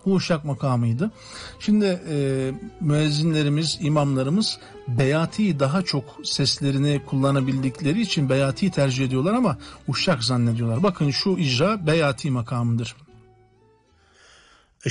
Bu uşak makamıydı. Şimdi müezzinlerimiz, imamlarımız beyatiyi daha çok seslerini kullanabildikleri için beyatiyi tercih ediyorlar ama uşak zannediyorlar. Bakın şu icra beyati makamıdır.